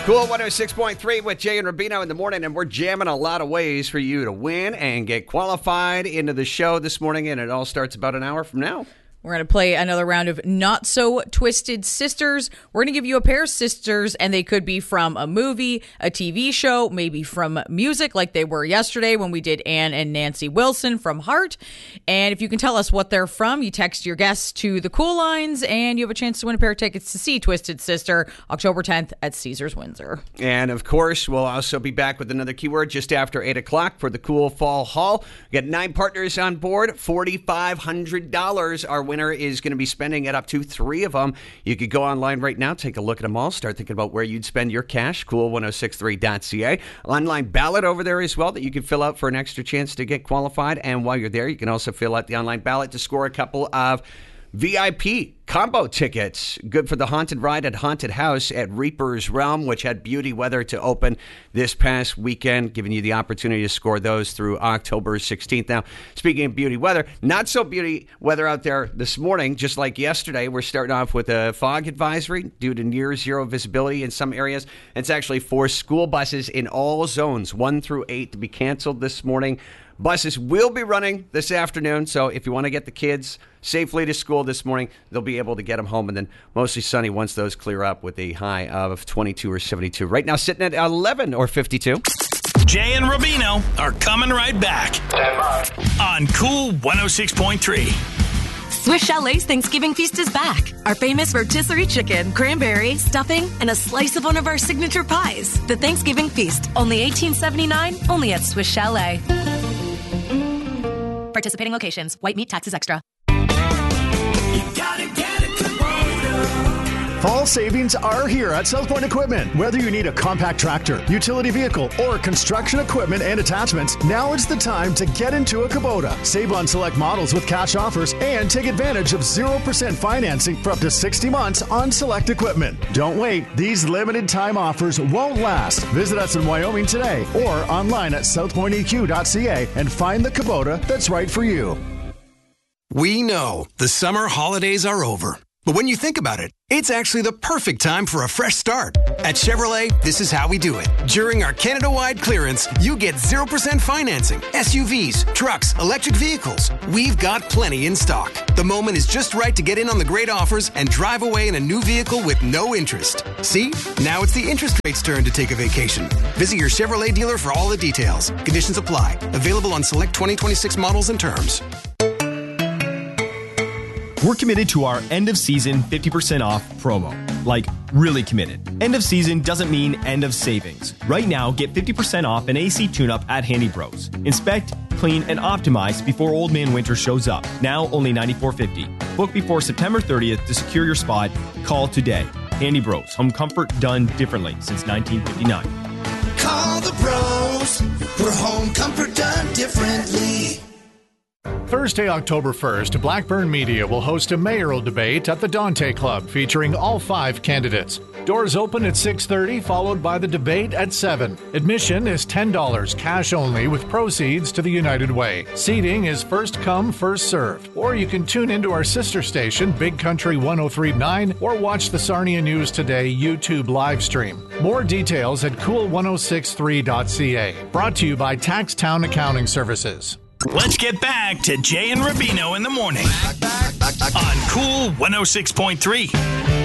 Cool 106.3 with Jay and Rubino in the morning, and we're jamming a lot of ways for you to win and get qualified into the show this morning, and it all starts about an hour from now. We're going to play another round of Not So Twisted Sisters. We're going to give you a pair of sisters, and they could be from a movie, a TV show, maybe from music like they were yesterday when we did Anne and Nancy Wilson from Heart. And if you can tell us what they're from, you text your guess to the Cool Lines, and you have a chance to win a pair of tickets to see Twisted Sister October 10th at Caesars Windsor. And, of course, we'll also be back with another keyword just after 8 o'clock for the Cool Fall Haul. We got 9 partners on board, $4,500. Our winner is going to be spending it up to 3 of them. You could go online right now, take a look at them all, start thinking about where you'd spend your cash. Cool1063.ca. Online ballot over there as well that you can fill out for an extra chance to get qualified. And while you're there, you can also fill out the online ballot to score a couple of VIP combo tickets. Good for the haunted ride at Haunted House at Reaper's Realm, which had beauty weather to open this past weekend, giving you the opportunity to score those through October 16th. Now, speaking of beauty weather, not so beauty weather out there this morning, just like yesterday. We're starting off with a fog advisory due to near zero visibility in some areas. It's actually for school buses in all zones, 1 through 8, to be canceled this morning. Buses will be running this afternoon, so if you want to get the kids safely to school this morning, they'll be able to get them home, and then mostly sunny once those clear up with a high of 22 or 72. Right now sitting at 11 or 52. Jay and Rubino are coming right back on Cool 106.3. Swiss Chalet's Thanksgiving feast is back. Our famous rotisserie chicken, cranberry, stuffing, and a slice of one of our signature pies. The Thanksgiving feast, only $18.79, only at Swiss Chalet. Participating locations. White meat taxes extra. Fall savings are here at South Point Equipment. Whether you need a compact tractor, utility vehicle, or construction equipment and attachments, now is the time to get into a Kubota. Save on select models with cash offers and take advantage of 0% financing for up to 60 months on select equipment. Don't wait. These limited time offers won't last. Visit us in Wyoming today or online at southpointeq.ca and find the Kubota that's right for you. We know the summer holidays are over. But when you think about it, it's actually the perfect time for a fresh start. At Chevrolet, this is how we do it. During our Canada-wide clearance, you get 0% financing, SUVs, trucks, electric vehicles. We've got plenty in stock. The moment is just right to get in on the great offers and drive away in a new vehicle with no interest. See? Now it's the interest rate's turn to take a vacation. Visit your Chevrolet dealer for all the details. Conditions apply. Available on select 2026 models and terms. We're committed to our end of season 50% off promo. Like, really committed. End of season doesn't mean end of savings. Right now, get 50% off an AC tune-up at Handy Bros. Inspect, clean, and optimize before Old Man Winter shows up. Now only $94.50. Book before September 30th to secure your spot. Call today. Handy Bros. Home comfort done differently since 1959. Call the pros for home comfort done differently. Thursday, October 1st, Blackburn Media will host a mayoral debate at the Dante Club featuring all 5 candidates. Doors open at 6:30, followed by the debate at 7. Admission is $10, cash only, with proceeds to the United Way. Seating is first come, first served. Or you can tune into our sister station, Big Country 103.9, or watch the Sarnia News Today YouTube live stream. More details at cool1063.ca. Brought to you by Taxtown Accounting Services. Let's get back to Jay and Rubino in the morning on Cool 106.3.